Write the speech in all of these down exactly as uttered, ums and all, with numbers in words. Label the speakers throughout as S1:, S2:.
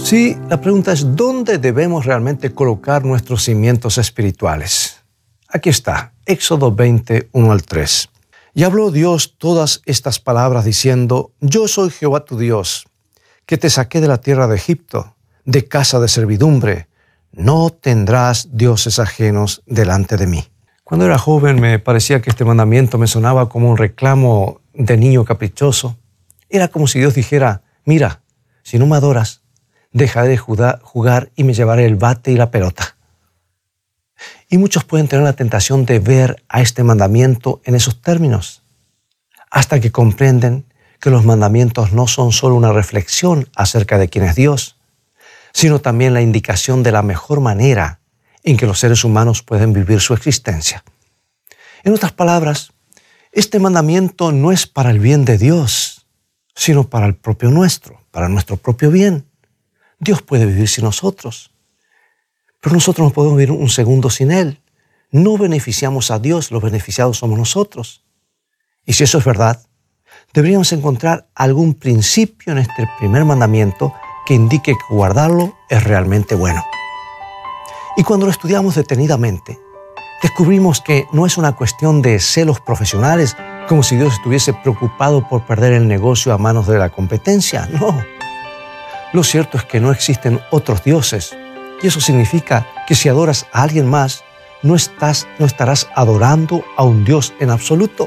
S1: Sí, la pregunta es, ¿dónde debemos realmente colocar nuestros cimientos espirituales? Aquí está, Éxodo veinte, uno al tres. Y habló Dios todas estas palabras diciendo, yo soy Jehová tu Dios, que te saqué de la tierra de Egipto, de casa de servidumbre. No tendrás dioses ajenos delante de mí. Cuando era joven me parecía que este mandamiento me sonaba como un reclamo de niño caprichoso. Era como si Dios dijera, mira, si no me adoras, dejaré de jugar y me llevaré el bate y la pelota. Y muchos pueden tener la tentación de ver a este mandamiento en esos términos, hasta que comprenden que los mandamientos no son solo una reflexión acerca de quién es Dios, sino también la indicación de la mejor manera en que los seres humanos pueden vivir su existencia. En otras palabras, este mandamiento no es para el bien de Dios, sino para el propio nuestro, para nuestro propio bien. Dios puede vivir sin nosotros, pero nosotros no podemos vivir un segundo sin Él. No beneficiamos a Dios, los beneficiados somos nosotros. Y si eso es verdad, deberíamos encontrar algún principio en este primer mandamiento que indique que guardarlo es realmente bueno. Y cuando lo estudiamos detenidamente, descubrimos que no es una cuestión de celos profesionales, como si Dios estuviese preocupado por perder el negocio a manos de la competencia. No. Lo cierto es que no existen otros dioses, y eso significa que si adoras a alguien más, no, estás, no estarás adorando a un Dios en absoluto.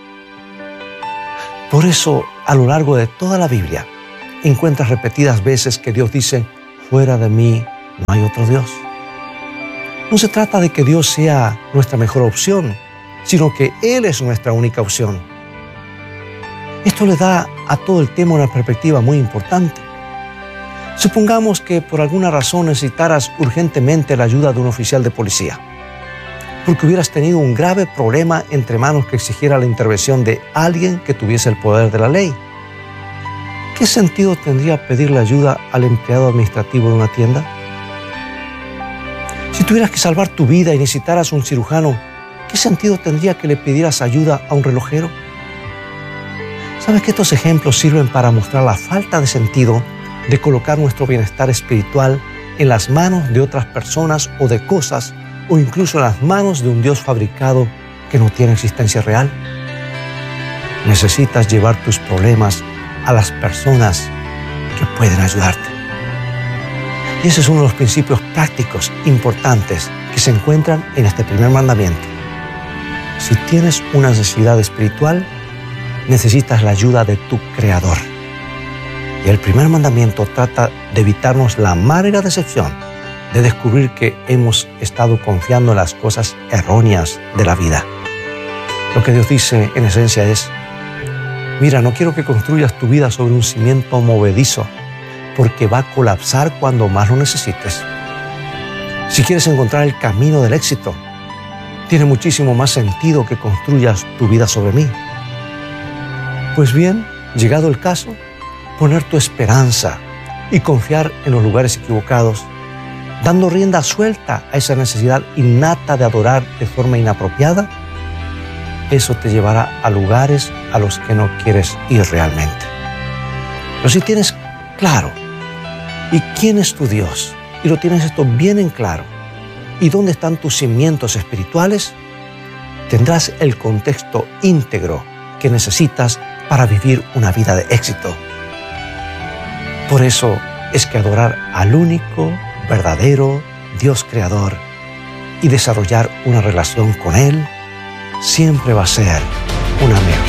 S1: Por eso, a lo largo de toda la Biblia, encuentras repetidas veces que Dios dice, fuera de mí no hay otro Dios. No se trata de que Dios sea nuestra mejor opción, sino que Él es nuestra única opción. Esto le da a todo el tema una perspectiva muy importante. Supongamos que por alguna razón necesitaras urgentemente la ayuda de un oficial de policía, porque hubieras tenido un grave problema entre manos que exigiera la intervención de alguien que tuviese el poder de la ley. ¿Qué sentido tendría pedirle ayuda al empleado administrativo de una tienda? Si tuvieras que salvar tu vida y necesitaras un cirujano, ¿qué sentido tendría que le pidieras ayuda a un relojero? ¿Sabes que estos ejemplos sirven para mostrar la falta de sentido de colocar nuestro bienestar espiritual en las manos de otras personas o de cosas, o incluso en las manos de un Dios fabricado que no tiene existencia real? Necesitas llevar tus problemas a las personas que pueden ayudarte. Y ese es uno de los principios prácticos importantes que se encuentran en este primer mandamiento. Si tienes una necesidad espiritual, necesitas la ayuda de tu Creador. Y el primer mandamiento trata de evitarnos la amarga decepción de descubrir que hemos estado confiando en las cosas erróneas de la vida. Lo que Dios dice en esencia es, mira, no quiero que construyas tu vida sobre un cimiento movedizo, porque va a colapsar cuando más lo necesites. Si quieres encontrar el camino del éxito, tiene muchísimo más sentido que construyas tu vida sobre mí. Pues bien, llegado el caso, poner tu esperanza y confiar en los lugares equivocados, dando rienda suelta a esa necesidad innata de adorar de forma inapropiada, eso te llevará a lugares a los que no quieres ir realmente. Pero si tienes claro y quién es tu Dios, y lo tienes esto bien en claro, y dónde están tus cimientos espirituales, tendrás el contexto íntegro que necesitas para vivir una vida de éxito. Por eso es que adorar al único, verdadero Dios creador y desarrollar una relación con Él siempre va a ser una mejor